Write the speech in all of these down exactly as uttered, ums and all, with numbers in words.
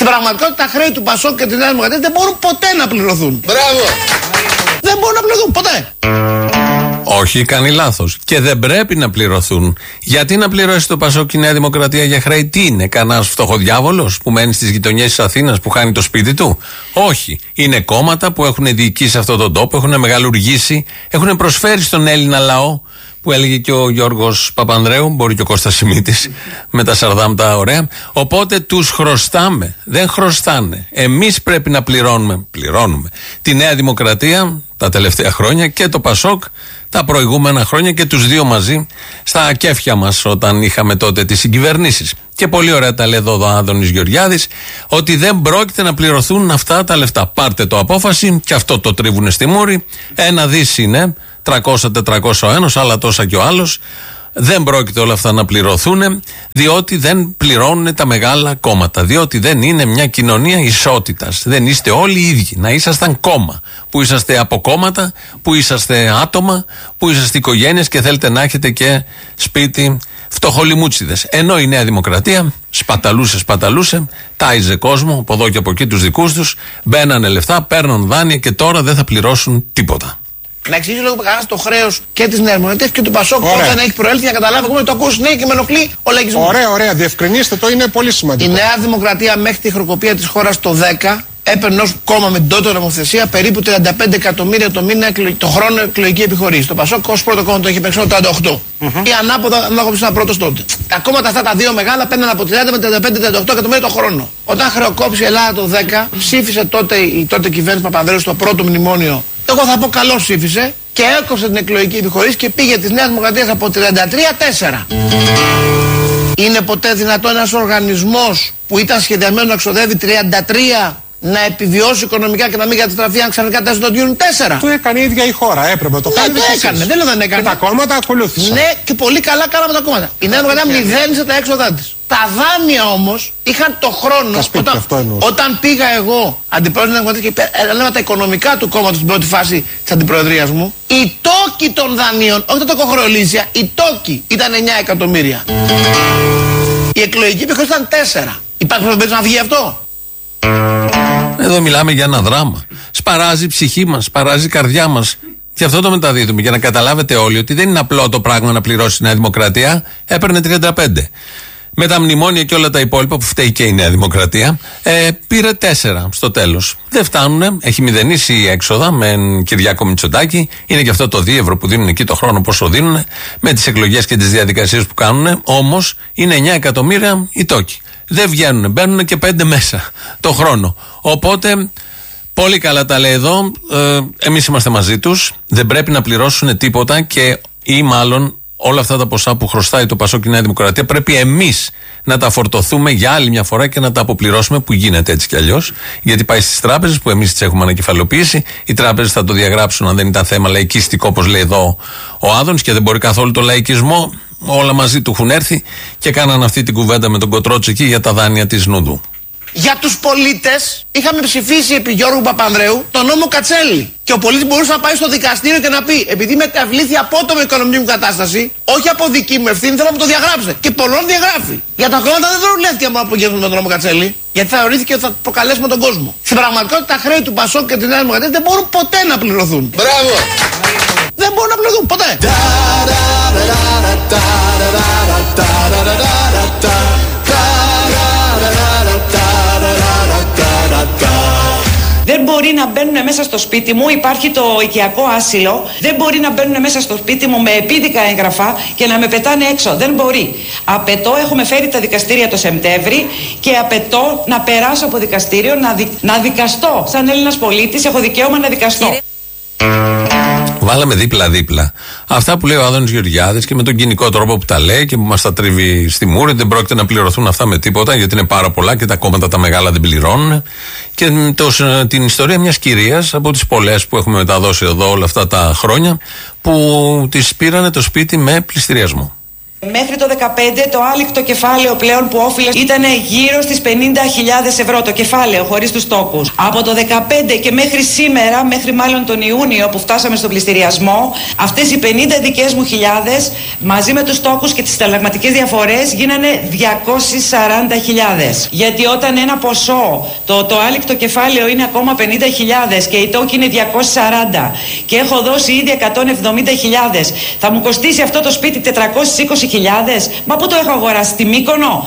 Στην πραγματικότητα τα χρέη του Πασόκ και της Νέας Δημοκρατίας δεν μπορούν ποτέ να πληρωθούν. Μπράβο! Δεν μπορούν να πληρωθούν ποτέ. Όχι, κάνει λάθος. Και δεν πρέπει να πληρωθούν. Γιατί να πληρώσει το Πασόκ και η Νέα Δημοκρατία για χρέη? Τι είναι, κανένας φτωχοδιάβολος που μένει στις γειτονιές της Αθήνας που χάνει το σπίτι του? Όχι. Είναι κόμματα που έχουν διοικήσει αυτόν τον τόπο, έχουν μεγαλουργήσει, έχουν προσφέρει στον Έλληνα λαό, που έλεγε και ο Γιώργος Παπανδρέου, μπορεί και ο Κώστας Σιμίτης με τα σαρδάμ τα ωραία. Οπότε τους χρωστάμε. Δεν χρωστάνε. Εμείς πρέπει να πληρώνουμε. Πληρώνουμε τη Νέα Δημοκρατία τα τελευταία χρόνια και το Πασόκ τα προηγούμενα χρόνια και τους δύο μαζί στα κέφια μας όταν είχαμε τότε τις συγκυβερνήσεις. Και πολύ ωραία τα λέει εδώ ο Άδωνης Γεωργιάδης, ότι δεν πρόκειται να πληρωθούν αυτά τα λεφτά. Πάρτε το απόφαση και αυτό το τρίβουνε στη μούρη. Ένα δις είναι, τριακόσια τετρακόσια ο ένας, άλλα τόσα και ο άλλος. Δεν πρόκειται όλα αυτά να πληρωθούν, διότι δεν πληρώνουν τα μεγάλα κόμματα. Διότι δεν είναι μια κοινωνία ισότητας. Δεν είστε όλοι οι ίδιοι. Να ήσασταν κόμμα. Που είσαστε από κόμματα, που είσαστε άτομα, που είσαστε οικογένειες και θέλετε να έχετε και σπίτι φτωχολιμούτσιδες. Ενώ η Νέα Δημοκρατία σπαταλούσε, σπαταλούσε, τάιζε κόσμο από εδώ και από εκεί τους δικούς τους, μπαίνανε λεφτά, παίρνουν δάνεια και τώρα δεν θα πληρώσουν τίποτα. Να εξηγήσω λίγο κανένα το χρέος και της Νέας Δημοκρατίας και του Πασόκ όταν έχει προέλθει, να καταλάβω εγώ το ακούω συνέχεια και με ενοχλεί ο λαϊκισμός. Ωραία, ωραία, διευκρινίστε το, είναι πολύ σημαντικό. Η Νέα Δημοκρατία μέχρι τη χρεοκοπία της χώρας το δέκα έπαιρνε ως κόμμα με την τότε νομοθεσία περίπου τριάντα πέντε εκατομμύρια το μήνα το χρόνο εκλογική επιχορήγηση. Το Πασόκ ως πρώτο κόμμα το είχε παίξει τριάντα οκτώ. Mm-hmm. Ή ανάποδα, να έχω πρώτο τότε. Τα κόμματα αυτά τα δύο μεγάλα παίρναν από τριάντα με τριάντα πέντε τριάντα οκτώ εκατομμύρια το χρόνο. Όταν χρεοκόπησε η Ελλάδα το δέκα, ψήφισε τότε η τότε κυβέρνηση Παπανδρέου στο πρώτο μνημόνιο. Εγώ θα πω καλώς ψήφισε και έκοψε την εκλογική επιχορήγηση και πήγε της Νέας Δημοκρατίας από τριάντα τρία τέσσερα. Είναι ποτέ δυνατόν ένας οργανισμός που ήταν σχεδιασμένο να ξοδεύει τριάντα τρία να επιβιώσει οικονομικά και να μην καταστραφεί αν ξαφνικά τα το γίνουν τέσσερα? Το έκανε η ίδια η χώρα, έπρεπε να το κάνει. Ναι, το έκανε, δεν λέω δεν έκανε. Και τα κόμματα ακολούθησαν. Ναι, και πολύ καλά κάναμε τα κόμματα. Η Νέα Δημοκρατία μηδένισε τα έξοδά της. Τα δάνεια όμως είχαν το χρόνο. Όταν, όταν πήγα εγώ αντιπρόεδρος της Νέας Δημοκρατίας και έλεγα τα οικονομικά του κόμματος στην πρώτη φάση της αντιπροεδρίας μου, οι τόκοι των δανείων, όχι τα τοκοχρεωλήσια, οι τόκοι ήταν εννιά εκατομμύρια. Η εκλογική επιχώρηση ήταν τέσσερα. Υπάρχει περίπτωση να βγει αυτό? Εδώ μιλάμε για ένα δράμα. Σπαράζει η ψυχή μας, σπαράζει η καρδιά μας. Και αυτό το μεταδίδουμε για να καταλάβετε όλοι ότι δεν είναι απλό το πράγμα να πληρώσει η Νέα Δημοκρατία. Έπαιρνε τριάντα πέντε. Με τα μνημόνια και όλα τα υπόλοιπα που φταίει και η Νέα Δημοκρατία, ε, πήρε τέσσερα στο τέλος. Δεν φτάνουνε, έχει μηδενίσει η έξοδα με Κυριάκο Μητσοτάκη. Είναι και αυτό το δύο ευρώ που δίνουν εκεί το χρόνο πόσο δίνουν, με τις εκλογές και τις διαδικασίες που κάνουν. Όμως είναι εννιά εκατομμύρια οι τόκοι. Δεν βγαίνουν, μπαίνουν και πέντε μέσα το χρόνο. Οπότε, πολύ καλά τα λέει εδώ, ε, εμείς είμαστε μαζί τους, δεν πρέπει να πληρώσουν τίποτα και ή μάλλον όλα αυτά τα ποσά που χρωστάει το Πασόκ και η Νέα Δημοκρατία πρέπει εμείς να τα φορτωθούμε για άλλη μια φορά και να τα αποπληρώσουμε, που γίνεται έτσι κι αλλιώς, γιατί πάει στις τράπεζες που εμείς τις έχουμε ανακεφαλοποιήσει. Οι τράπεζες θα το διαγράψουν αν δεν ήταν θέμα λαϊκιστικό, όπως λέει εδώ ο Άδωνης, και δεν μπορεί καθόλου το λαϊκισμό. Όλα μαζί του έχουν έρθει και κάναν αυτή την κουβέντα με τον Κοτρότσι εκεί για τα δάνεια της Νουδού. Για τους πολίτες είχαμε ψηφίσει επί Γιώργου Παπανδρέου τον νόμο Κατσέλη. Και ο πολίτης μπορούσε να πάει στο δικαστήριο και να πει: επειδή μεταβλήθη απότομη οικονομική μου κατάσταση, όχι από δική μου ευθύνη, θέλω να μου το διαγράψετε. Και πολλών διαγράφει. Για τα κόμματα δεν δρολεύτηκε από απογεύσουμε τον νόμο Κατσέλη, γιατί θεωρήθηκε ότι θα προκαλέσουμε τον κόσμο. Στην πραγματικότητα τα χρέη του Πασόκ και της Νέας Δημοκρατίας δεν μπορούν ποτέ να πληρωθούν. Μπράβο! Δεν μπορούν να πληρωθούν ποτέ. Δεν μπορεί να μπαίνουν μέσα στο σπίτι μου, υπάρχει το οικιακό άσυλο. Δεν μπορεί να μπαίνουν μέσα στο σπίτι μου με επίδικα έγγραφα και να με πετάνε έξω. Δεν μπορεί. Απαιτώ, έχουμε φέρει τα δικαστήρια το Σεπτέμβρη και απαιτώ να περάσω από δικαστήριο, να, δι... να δικαστώ. Σαν Έλληνας πολίτης έχω δικαίωμα να δικαστώ. Βάλαμε δίπλα-δίπλα αυτά που λέει ο Άδωνης Γεωργιάδης και με τον κοινικό τρόπο που τα λέει και που μας τα τρίβει στη μούρη. Δεν πρόκειται να πληρωθούν αυτά με τίποτα, γιατί είναι πάρα πολλά και τα κόμματα τα μεγάλα δεν πληρώνουν. Και το, την ιστορία μιας κυρίας από τις πολλές που έχουμε μεταδώσει εδώ όλα αυτά τα χρόνια, που της πήρανε το σπίτι με πληστηριασμό. Μέχρι το δεκαπέντε το άλικτο κεφάλαιο πλέον που όφιλε ήταν γύρω στις πενήντα χιλιάδες ευρώ το κεφάλαιο χωρίς τους τόκους. Από το δεκαπέντε και μέχρι σήμερα, μέχρι μάλλον τον Ιούνιο που φτάσαμε στον πληστηριασμό, αυτές οι πενήντα δικές μου χιλιάδες μαζί με τους τόκους και τις συνταλλαγματικές διαφορές γίνανε διακόσιες σαράντα χιλιάδες. Γιατί όταν ένα ποσό, το, το άλικτο κεφάλαιο είναι ακόμα πενήντα χιλιάδες και η τόκη είναι διακόσιες σαράντα και έχω δώσει ήδη εκατόν εβδομήντα χιλιάδες, θα μου κοστίσει αυτό το σπίτι τετρακόσιες είκοσι χιλιάδες. Μα πού το έχω αγοράσει, στη Μύκονο?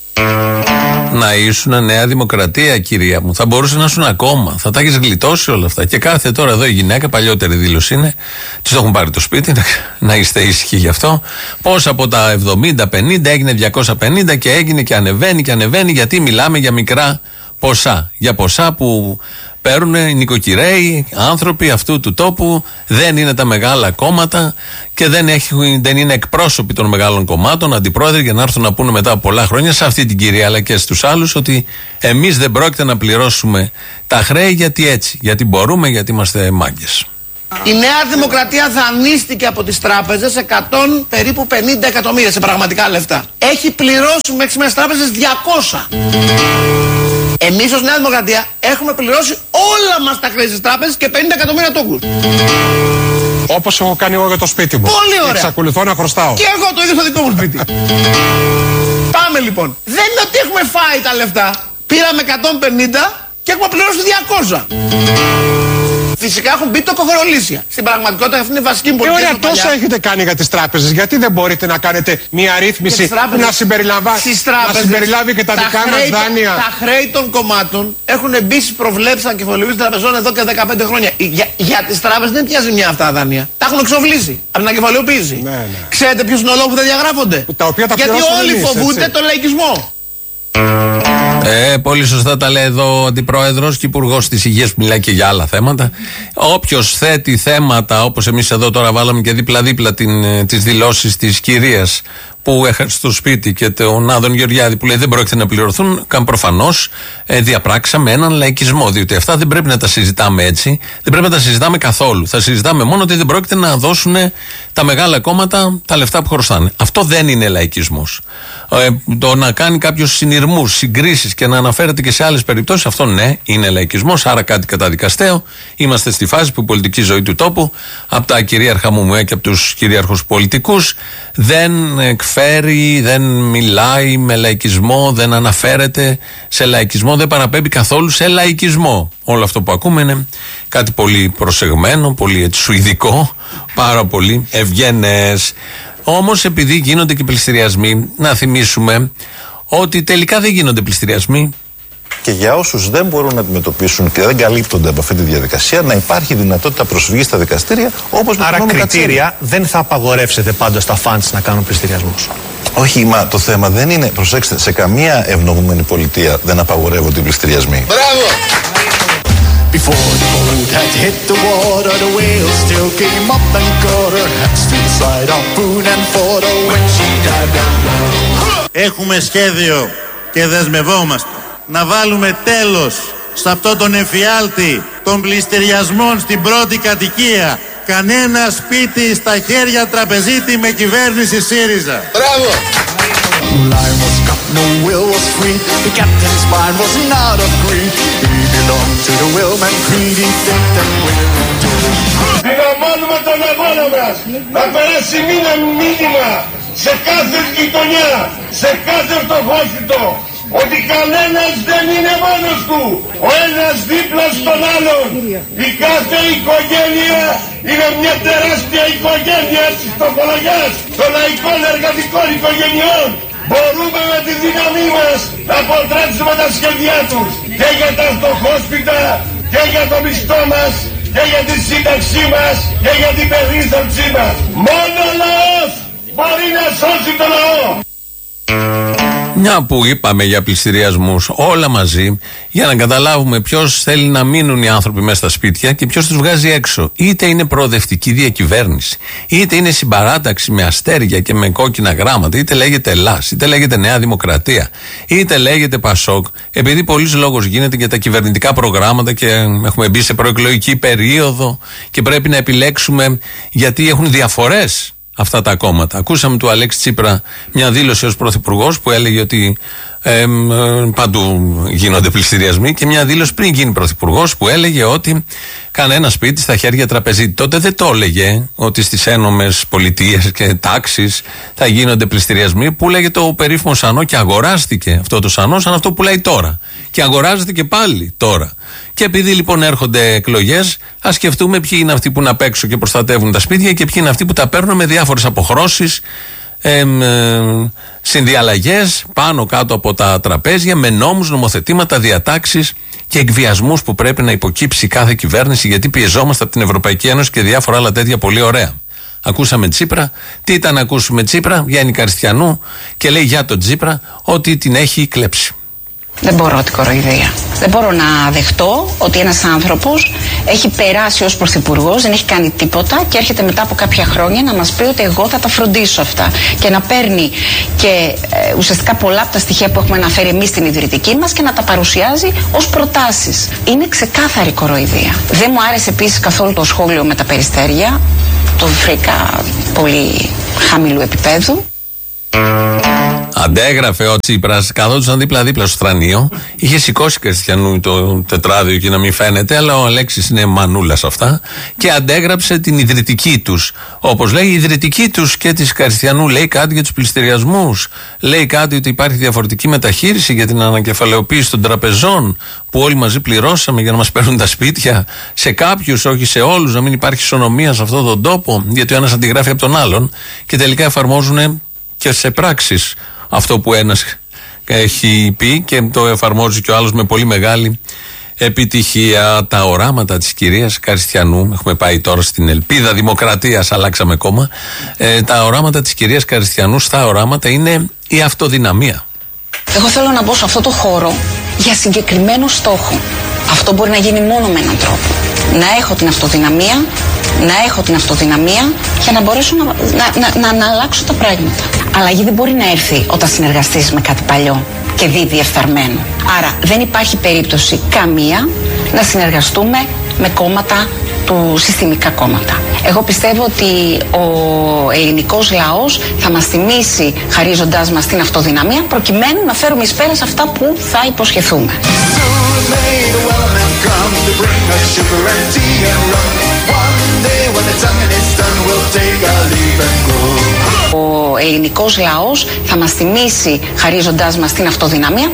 Να ήσουν Νέα Δημοκρατία, κυρία μου. Θα μπορούσε να ήσουν ακόμα. Θα τα έχεις γλιτώσει όλα αυτά. Και κάθε τώρα εδώ η γυναίκα, παλιότερη δήλωση είναι, της το έχουν πάρει το σπίτι, να είστε ήσυχοι γι' αυτό. Πώς από τα εβδομήντα πενήντα έγινε διακόσια πενήντα και έγινε και ανεβαίνει και ανεβαίνει, γιατί μιλάμε για μικρά ποσά. Για ποσά που παίρνουν οι νοικοκυρέοι, άνθρωποι αυτού του τόπου, δεν είναι τα μεγάλα κόμματα και δεν, έχει, δεν είναι εκπρόσωποι των μεγάλων κομμάτων, αντιπρόεδροι, για να έρθουν να πούνε μετά από πολλά χρόνια σε αυτή την κυρία αλλά και στους άλλους ότι εμείς δεν πρόκειται να πληρώσουμε τα χρέη γιατί έτσι, γιατί μπορούμε, γιατί είμαστε μάγκες. Η Νέα Δημοκρατία δανείστηκε από τις τράπεζες εκατόν περίπου πενήντα εκατομμύρια σε πραγματικά λεφτά. Έχει πληρώσει μέχρι σήμερα στις τράπεζες διακόσια. Εμείς ως Νέα Δημοκρατία έχουμε πληρώσει όλα μας τα χρέη στις τράπεζες και πενήντα εκατομμύρια τόκους. Όπως έχω κάνει εγώ για το σπίτι μου. Πολύ ωραία. Εξακολουθώ να χρωστάω. Και εγώ το ίδιο στο δικό μου σπίτι. Πάμε λοιπόν. Δεν είναι ότι έχουμε φάει τα λεφτά. Πήραμε εκατόν πενήντα και έχουμε πληρώσει διακόσια. Φυσικά έχουν μπει τοκοχρολίσια. Στην πραγματικότητα αυτή είναι η βασική πολιτική. Ε, ωραία, τόσα έχετε κάνει για τις τράπεζες. Γιατί δεν μπορείτε να κάνετε μια ρύθμιση που να, συμπεριλαμβα... να συμπεριλάβει και τα, τα δικά μας δάνεια? Τα χρέη των κομμάτων έχουν μπει στις προβλέψεις ανακεφαλαιοποίησης των τραπεζών εδώ και δεκαπέντε χρόνια. Για, για τις τράπεζες δεν πιάζει μια αυτά τα δάνεια. Τα έχουν εξοβλήσει από την ανακεφαλαιοποίηση. Ναι, ναι. Ξέρετε ποιος είναι ο λόγος που δεν διαγράφονται? Τα οποία τα γιατί όλοι εμείς, φοβούνται τον λαϊκισμό. Ε, πολύ σωστά τα λέει εδώ ο Αντιπρόεδρος και Υπουργός της Υγείας που μιλάει και για άλλα θέματα. Όποιος θέτει θέματα, όπως εμείς εδώ τώρα βάλαμε και δίπλα-δίπλα τις δηλώσεις της κυρίας που έχασε στο σπίτι και τον Άδων Γεωργιάδη που λέει δεν πρόκειται να πληρωθούν, καν προφανώς ε, διαπράξαμε έναν λαϊκισμό. Διότι αυτά δεν πρέπει να τα συζητάμε έτσι, δεν πρέπει να τα συζητάμε καθόλου. Θα συζητάμε μόνο ότι δεν πρόκειται να δώσουν τα μεγάλα κόμματα τα λεφτά που χρωστάνε. Αυτό δεν είναι λαϊκισμός. Ε, το να κάνει κάποιος συνειρμούς, συγκρίσεις και να αναφέρεται και σε άλλες περιπτώσεις, αυτό ναι, είναι λαϊκισμός, άρα κάτι καταδικαστέο. Είμαστε στη φάση που η πολιτική ζωή του τόπου, από τα κυρίαρχα μουμουέ και από τους κυρίαρχους πολιτικούς, δεν εκφέρει, δεν μιλάει με λαϊκισμό, δεν αναφέρεται σε λαϊκισμό, δεν παραπέμπει καθόλου σε λαϊκισμό. Όλο αυτό που ακούμε είναι κάτι πολύ προσεγμένο, πολύ έτσι σουηδικό, πάρα πολύ ευγενές. Όμως επειδή γίνονται και πληστηριασμοί, να θυμίσουμε ότι τελικά δεν γίνονται πληστηριασμοί. Και για όσους δεν μπορούν να αντιμετωπίσουν και δεν καλύπτονται από αυτή τη διαδικασία, να υπάρχει δυνατότητα προσφυγής στα δικαστήρια όπως με άρα τον κριτήρια Κατσέλη. Δεν θα απαγορεύσετε πάντως στα φαντς να κάνουν πληστηριασμούς? Όχι, μα το θέμα δεν είναι, προσέξτε, σε καμία ευνομούμενη πολιτεία δεν απαγορεύονται οι πληστηριασμοί. Μπράβο! Before the boat had hit the water, the whale still came up and got her hands to the side of food and fought her when she dived down. Έχουμε σχέδιο και δεσμευόμαστε να βάλουμε τέλος σε αυτό τον εφιάλτη των πληστηριασμών στην πρώτη κατοικία. Κανένα σπίτι στα χέρια τραπεζίτη με κυβέρνηση ΣΥΡΙΖΑ. Μπράβο! Line was cut, no will was free. The captain's mind was not of greed. He belonged to the whaleman creed. He thinked and willing to. Δυναμώνουμε τον αγώνα μας να περάσει μήνα μήνυμα σε κάθε γειτονιά, σε κάθε φτωχόσιτο, ότι κανένας δεν είναι μόνος του, ο ένας δίπλα στον άλλον. Η κάθε οικογένεια είναι μια τεράστια οικογένεια της φτωχολογιάς, των λαϊκών εργατικών οικογενειών. Μπορούμε με τη δύναμή μας να αποτρέψουμε τα σχέδιά τους και για τα φτωχόσπιτα και για το μισθό μας και για τη σύνταξή μας και για την περίθαλψή μας. Μόνο ο λαός μπορεί να σώσει το λαό. Μια που είπαμε για πληστηριασμούς όλα μαζί, για να καταλάβουμε ποιος θέλει να μείνουν οι άνθρωποι μέσα στα σπίτια και ποιος τους βγάζει έξω. Είτε είναι προοδευτική διακυβέρνηση, είτε είναι συμπαράταξη με αστέρια και με κόκκινα γράμματα, είτε λέγεται Ελλάς, είτε λέγεται Νέα Δημοκρατία, είτε λέγεται Πασόκ. Επειδή πολλής λόγος γίνεται για τα κυβερνητικά προγράμματα και έχουμε μπει σε προεκλογική περίοδο και πρέπει να επιλέξουμε γιατί έχουν διαφορές αυτά τα κόμματα. Ακούσαμε του Αλέξη Τσίπρα μια δήλωση ως πρωθυπουργός που έλεγε ότι ε, ε, παντού γίνονται πληστηριασμοί, και μια δήλωση πριν γίνει πρωθυπουργός που έλεγε ότι κανένα σπίτι στα χέρια τραπεζίτη. Τότε δεν το έλεγε ότι στις ένομες πολιτείες και τάξεις θα γίνονται πληστηριασμοί, που λέγε το περίφημο Σανό, και αγοράστηκε αυτό το Σανό σαν αυτό που λέει τώρα. Και αγοράζεται και πάλι τώρα. Και επειδή λοιπόν έρχονται εκλογές, ας σκεφτούμε ποιοι είναι αυτοί που είναι απ' έξω και προστατεύουν τα σπίτια και ποιοι είναι αυτοί που τα παίρνουν με διάφορες αποχρώσεις, ε, ε, συνδιαλλαγές πάνω κάτω από τα τραπέζια, με νόμους, νομοθετήματα, διατάξεις και εκβιασμούς που πρέπει να υποκύψει κάθε κυβέρνηση, γιατί πιεζόμαστε από την Ευρωπαϊκή Ένωση και διάφορα άλλα τέτοια πολύ ωραία. Ακούσαμε Τσίπρα. Τι ήταν να ακούσουμε Τσίπρα? Βγαίνει Καριστιανού και λέει για τον Τσίπρα ότι την έχει κλέψει. Δεν μπορώ την κοροϊδία. Δεν μπορώ να δεχτώ ότι ένας άνθρωπος έχει περάσει ως πρωθυπουργός, δεν έχει κάνει τίποτα και έρχεται μετά από κάποια χρόνια να μας πει ότι εγώ θα τα φροντίσω αυτά. Και να παίρνει και ε, ουσιαστικά πολλά από τα στοιχεία που έχουμε αναφέρει εμείς στην ιδρυτική μας και να τα παρουσιάζει ως προτάσεις. Είναι ξεκάθαρη κοροϊδία. Δεν μου άρεσε επίσης καθόλου το σχόλιο με τα περιστέρια. Το βρήκα πολύ χαμηλού επίπεδου. Αντέγραφε ο Τσίπρας, καθόντουσαν δίπλα-δίπλα στο στρανείο. Είχε σηκώσει Καριστιανού το τετράδιο και να μην φαίνεται, αλλά ο Αλέξης είναι μανούλα σε αυτά. Και αντέγραψε την ιδρυτική τους. Όπως λέει, η ιδρυτική τους και της Καριστιανού λέει κάτι για τους πληστηριασμούς. Λέει κάτι ότι υπάρχει διαφορετική μεταχείριση για την ανακεφαλαιοποίηση των τραπεζών, που όλοι μαζί πληρώσαμε για να μας παίρνουν τα σπίτια. Σε κάποιους, όχι σε όλους, να μην υπάρχει ισονομία σε αυτόν τον τόπο, γιατί ο ένας αντιγράφει από τον άλλον. Και τελικά εφαρμόζουν και σε πράξεις αυτό που ένας έχει πει και το εφαρμόζει και ο άλλος με πολύ μεγάλη επιτυχία. Τα οράματα της κυρίας Καριστιανού, έχουμε πάει τώρα στην ελπίδα δημοκρατίας, αλλάξαμε κόμμα. Ε, τα οράματα της κυρίας Καριστιανού στα οράματα είναι η αυτοδυναμία. Εγώ θέλω να μπω σε αυτό το χώρο για συγκεκριμένο στόχο. Αυτό μπορεί να γίνει μόνο με έναν τρόπο. Να έχω την αυτοδυναμία, να έχω την αυτοδυναμία για να μπορέσω να, να, να, να, να αλλάξω τα πράγματα. Αλλαγή δεν μπορεί να έρθει όταν συνεργαστείς με κάτι παλιό και δει διεφθαρμένο. Άρα δεν υπάρχει περίπτωση καμία να συνεργαστούμε με κόμματα του συστημικά κόμματα. Εγώ πιστεύω ότι ο ελληνικός λαός θα μας τιμήσει χαρίζοντάς μας την αυτοδυναμία, προκειμένου να φέρουμε εις πέρας αυτά που θα υποσχεθούμε. Ο ελληνικός λαός θα μας τιμήσει χαρίζοντάς μας την αυτοδυναμία.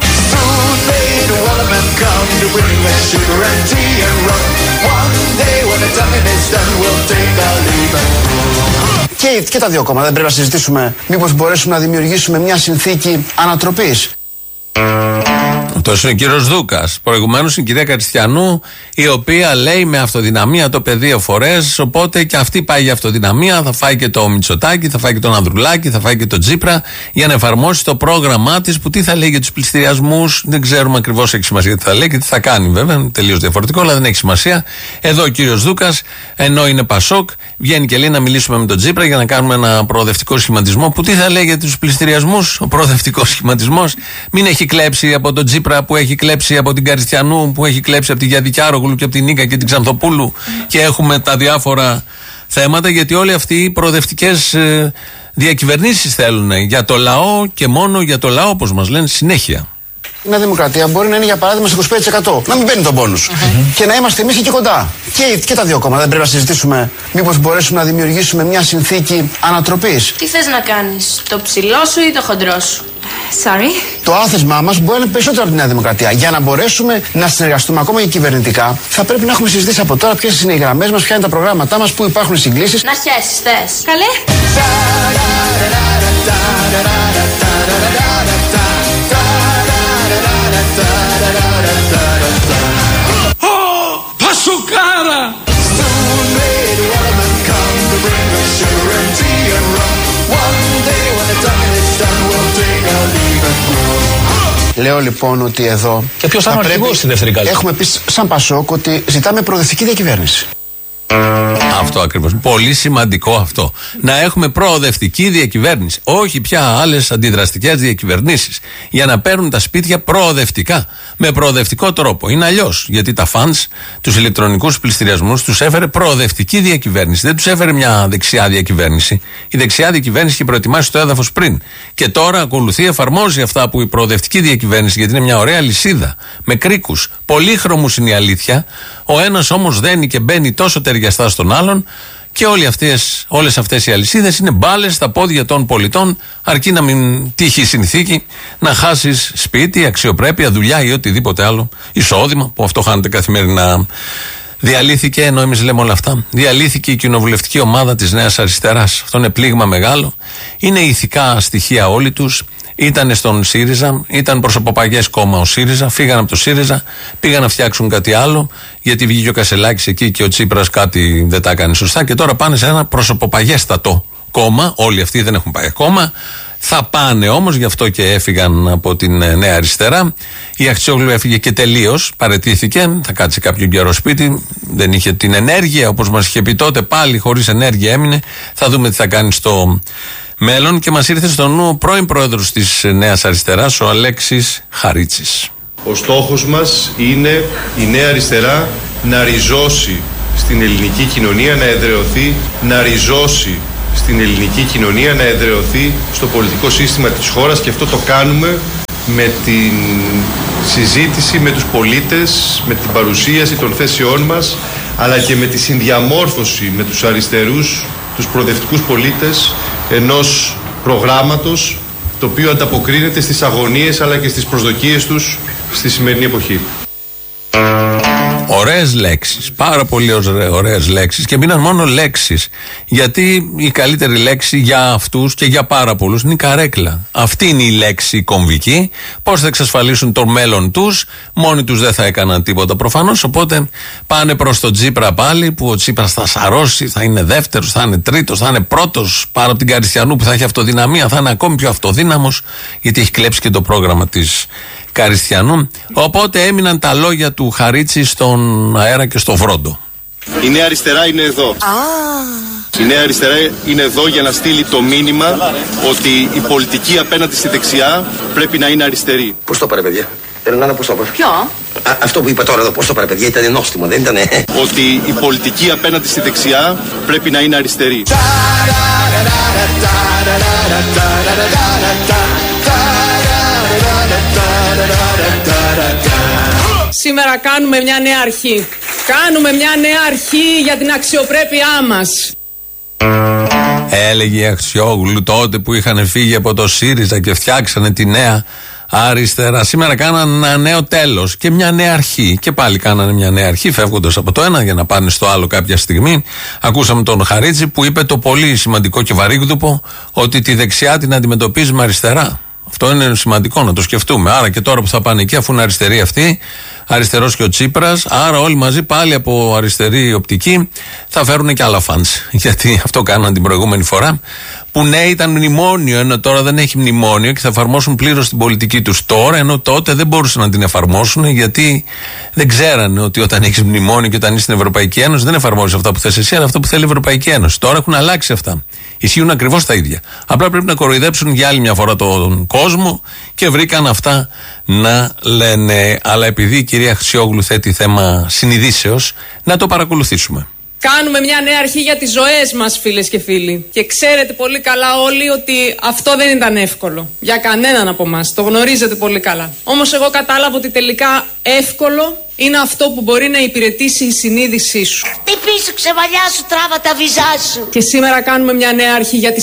Και, και τα δύο κόμματα δεν πρέπει να συζητήσουμε μήπως μπορέσουμε να δημιουργήσουμε μια συνθήκη ανατροπής. Αυτός είναι ο κύριος Δούκας. Προηγουμένως η κυρία Καριστιανού, η οποία λέει με αυτοδυναμία το πεδίο φορές. Οπότε και αυτή πάει για αυτοδυναμία. Θα φάει και το Μητσοτάκη, θα φάει και τον Ανδρουλάκη, θα φάει και τον Τσίπρα για να εφαρμόσει το πρόγραμμά της, που τι θα λέει για τους πληστηριασμούς. Δεν ξέρουμε ακριβώς, έχει σημασία τι θα λέει και τι θα κάνει, βέβαια. Είναι τελείως διαφορετικό, αλλά δεν έχει σημασία. Εδώ ο κύριος Δούκας, ενώ είναι Πασόκ, βγαίνει και λέει να μιλήσουμε με τον Τσίπρα για να κάνουμε ένα προοδευτικό σχηματισμό. Που τι θα λέει για τους πληστηριασμούς, ο προοδευτικός σχηματισμός. Μην έχει κλέψει από τον Τσίπρα, που έχει κλέψει από την Καριστιανού, που έχει κλέψει από τη Γιάννη Κιάρογλου και από την Νίκα και την Ξανθοπούλου, και έχουμε τα διάφορα θέματα, γιατί όλοι αυτοί οι προοδευτικές ε, διακυβερνήσεις θέλουν για το λαό και μόνο για το λαό, όπως μας λένε συνέχεια. Η Νέα Δημοκρατία μπορεί να είναι για παράδειγμα στο είκοσι πέντε τοις εκατό, να μην παίρνει τον πόνους. Mm-hmm. Και να είμαστε εμείς εκεί κοντά. Και, και τα δύο κόμματα δεν πρέπει να συζητήσουμε μήπως μπορέσουμε να δημιουργήσουμε μια συνθήκη ανατροπής. Τι θες να κάνεις, το ψηλό σου ή το χοντρό σου? Sorry. Το άθεσμά μας μπορεί να είναι περισσότερο από τη Νέα Δημοκρατία. Για να μπορέσουμε να συνεργαστούμε ακόμα και κυβερνητικά, θα πρέπει να έχουμε συζητήσει από τώρα ποιες είναι οι γραμμές μας, ποια είναι τα προγράμματά μας, πού υπάρχουν συγκλήσεις. Να χέσεις θες. Καλέ. Πασουκάρα! Λέω λοιπόν ότι εδώ. Και ποιος θα είναι ο αρχηγός στη δεύτερη κάλυψη? Έχουμε πει σαν Πασόκ ότι ζητάμε προοδευτική διακυβέρνηση. Αυτό ακριβώς. Πολύ σημαντικό αυτό. Να έχουμε προοδευτική διακυβέρνηση. Όχι πια άλλες αντιδραστικές διακυβερνήσεις. Για να παίρνουν τα σπίτια προοδευτικά. Με προοδευτικό τρόπο. Είναι αλλιώς. Γιατί τα φαντς, τους ηλεκτρονικούς πληστηριασμούς, τους έφερε προοδευτική διακυβέρνηση. Δεν τους έφερε μια δεξιά διακυβέρνηση. Η δεξιά διακυβέρνηση είχε προετοιμάσει το έδαφος πριν. Και τώρα ακολουθεί, εφαρμόζει αυτά που η προοδευτική διακυβέρνηση, γιατί είναι μια ωραία λυσίδα. Με κρίκους. Πολύχρωμους είναι η αλήθεια. Ο ένας όμως δένει και μπαίνει τόσο ταιριαστά στον άλλον και όλοι αυτές, όλες αυτές οι αλυσίδες είναι μπάλες στα πόδια των πολιτών, αρκεί να μην τύχει η συνθήκη να χάσεις σπίτι, αξιοπρέπεια, δουλειά ή οτιδήποτε άλλο, εισόδημα, που αυτό χάνεται καθημερινά. Διαλύθηκε, ενώ εμείς λέμε όλα αυτά, διαλύθηκε η κοινοβουλευτική ομάδα της Νέας Αριστεράς. Αυτό είναι πλήγμα μεγάλο. Είναι ηθικά στοιχεία όλοι τους. Ήταν στον ΣΥΡΙΖΑ, ήταν προσωποπαγές κόμμα ο ΣΥΡΙΖΑ, φύγαν από το ΣΥΡΙΖΑ, πήγαν να φτιάξουν κάτι άλλο, γιατί βγήκε ο Κασελάκης εκεί και ο Τσίπρας κάτι δεν τα έκανε σωστά και τώρα πάνε σε ένα προσωποπαγέστατο κόμμα. Όλοι αυτοί δεν έχουν πάει ακόμα. Θα πάνε όμως, γι' αυτό και έφυγαν από την Νέα Αριστερά. Η Αχτσιόγλου έφυγε και τελείως, παραιτήθηκε, θα κάτσει κάποιο καιρό σπίτι, δεν είχε την ενέργεια όπως μας είχε πει τότε, πάλι χωρίς ενέργεια έμεινε. Θα δούμε τι θα κάνει στο μέλλον. Και μας ήρθε στο νου ο πρώην πρόεδρος της Νέας Αριστεράς, ο Αλέξης Χαρίτσης. Ο στόχος μας είναι η Νέα Αριστερά να ριζώσει στην ελληνική κοινωνία, να εδραιωθεί, να ριζώσει στην ελληνική κοινωνία, να εδραιωθεί στο πολιτικό σύστημα της χώρας, και αυτό το κάνουμε με την συζήτηση με τους πολίτες, με την παρουσίαση των θέσεών μας, αλλά και με τη συνδιαμόρφωση με τους αριστερούς, τους προοδευτικούς πολίτες, ενός προγράμματος το οποίο ανταποκρίνεται στις αγωνίες αλλά και στις προσδοκίες τους στη σημερινή εποχή. Ωραίες λέξεις, πάρα πολύ ωραίες λέξεις, και μείναν μόνο λέξεις. Γιατί η καλύτερη λέξη για αυτούς και για πάρα πολλούς είναι η καρέκλα. Αυτή είναι η λέξη κομβική. Πώς θα εξασφαλίσουν το μέλλον τους, μόνοι τους δεν θα έκαναν τίποτα προφανώς. Οπότε πάνε προς τον Τσίπρα πάλι, που ο Τσίπρας θα σαρώσει, θα είναι δεύτερος, θα είναι τρίτος, θα είναι πρώτος πάνω από την Καριστιανού που θα έχει αυτοδυναμία, θα είναι ακόμη πιο αυτοδύναμος, γιατί έχει κλέψει και το πρόγραμμα της Καριστιανού. Οπότε έμειναν τα λόγια του Χαρίτση στον αέρα και στο βρόντο. Η Νέα Αριστερά είναι εδώ. Ah. Η Νέα Αριστερά είναι εδώ για να στείλει το μήνυμα ότι η πολιτική απέναντι στη δεξιά πρέπει να είναι αριστερή. Πώς το πάρε, παιδιά? Θέλω να πώς το πάρε. Ποιο? Α, αυτό που είπα τώρα εδώ, πώς το πάρε, παιδιά? Ήταν νόστιμο, δεν ήτανε? Ότι η πολιτική απέναντι στη δεξιά πρέπει να είναι αριστερή. Σήμερα κάνουμε μια νέα αρχή. Κάνουμε μια νέα αρχή για την αξιοπρέπειά μας. Έλεγε η Αχτσιόγλου τότε που είχαν φύγει από το ΣΥΡΙΖΑ και φτιάξανε τη Νέα Αριστερά. Σήμερα κάνανε ένα νέο τέλος και μια νέα αρχή. Και πάλι κάνανε μια νέα αρχή, φεύγοντας από το ένα για να πάνε στο άλλο κάποια στιγμή. Ακούσαμε τον Χαρίτση που είπε το πολύ σημαντικό και βαρύγδουπο ότι τη δεξιά την αντιμετωπίζουμε αριστερά. Αυτό είναι σημαντικό να το σκεφτούμε. Άρα και τώρα που θα πάνε εκεί, αφού είναι αριστεροί αυτοί, αριστερός και ο Τσίπρας, άρα όλοι μαζί πάλι από αριστερή οπτική θα φέρουν και άλλα φαντς. Γιατί αυτό κάναν την προηγούμενη φορά, που ναι ήταν μνημόνιο, ενώ τώρα δεν έχει μνημόνιο και θα εφαρμόσουν πλήρως την πολιτική τους τώρα, ενώ τότε δεν μπορούσαν να την εφαρμόσουν, γιατί δεν ξέρανε ότι όταν έχεις μνημόνιο και όταν είσαι στην Ευρωπαϊκή Ένωση δεν εφαρμόζεις αυτά που θες εσύ, αλλά αυτό που θέλει η Ευρωπαϊκή Ένωση. Τώρα έχουν αλλάξει αυτά. Ισχύουν ακριβώς τα ίδια. Απλά πρέπει να κοροϊδέψουν για άλλη μια φορά τον κόσμο και βρήκαν αυτά να λένε. Αλλά επειδή η κυρία Αχτσιόγλου θέτει θέμα συνειδήσεως, να το παρακολουθήσουμε. Κάνουμε μια νέα αρχή για τις ζωές μας, φίλες και φίλοι. Και ξέρετε πολύ καλά όλοι ότι αυτό δεν ήταν εύκολο. Για κανέναν από εμάς. Το γνωρίζετε πολύ καλά. Όμως εγώ κατάλαβα ότι τελικά εύκολο είναι αυτό που μπορεί να υπηρετήσει η συνείδησή σου. Τι πίσω, ξεβαλιά σου, τράβα τα βυζά σου. Και σήμερα κάνουμε μια νέα αρχή για τις